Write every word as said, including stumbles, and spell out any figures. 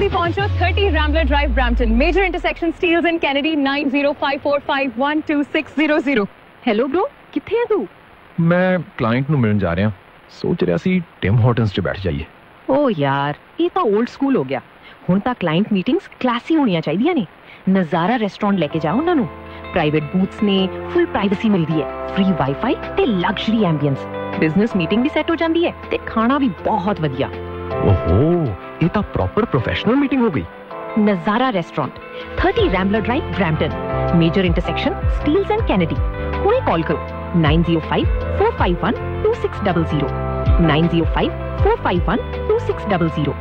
ਤੁਸੀਂ ਪਹੁੰਚੋ thirty Rambler Drive, Brampton. Major intersection Steeles and Kennedy nine zero five four five one two six zero zero. Hello bro, ਕਿੱਥੇ ਹੈ ਤੂੰ? ਮੈਂ client ਨੂੰ ਮਿਲਣ ਜਾ ਰਿਹਾ, ਸੋਚ ਰਿਹਾ ਸੀ ਟਿਮ ਹਾਰਟਨਸ 'ਚ ਬੈਠ ਜਾਈਏ। ਓ ਯਾਰ, ਇਹ ਤਾਂ 올ਡ ਸਕੂਲ ਹੋ ਗਿਆ। ਹੁਣ ਤਾਂ ਕਲਾਇੰਟ ਮੀਟਿੰਗਸ ਕਲਾਸੀ ਹੋਣੀਆਂ ਚਾਹੀਦੀਆਂ ਨੇ। ਨਜ਼ਾਰਾ ਰੈਸਟੋਰੈਂਟ ਲੈ ਕੇ ਜਾਓ ਉਹਨਾਂ ਨੂੰ। ਪ੍ਰਾਈਵੇਟ ਬੂਥਸ ਨੇ, ਫੁੱਲ ਪ੍ਰਾਈਵੇਸੀ ਮਿਲਦੀ ਹੈ, ਫ੍ਰੀ ਵਾਈਫਾਈ ਤੇ ਲਗਜ਼ਰੀ ਐਂਬੀਐਂਸ। ਬਿਜ਼ਨਸ ਮੀਟਿੰਗ ਵੀ ਸੈੱਟ ਹੋ ਜਾਂਦੀ ਹੈ ਤੇ ਖਾਣਾ ਵੀ ਬਹੁਤ ਵਧੀਆ। ਓਹੋ, ਇਹ ਤਾਂ ਪ੍ਰੋਪਰ ਪ੍ਰੋਫੈਸ਼ਨਲ ਮੀਟਿੰਗ ਹੋ ਗਈ। ਨਜ਼ਾਰਾ restaurant, thirty Rambler Drive, Brampton. Major intersection Steeles and Kennedy. ਹੁਣੇ ਕਾਲ ਕਰੋ nine zero five four five one two six zero zero nine zero five four five one two six zero zero।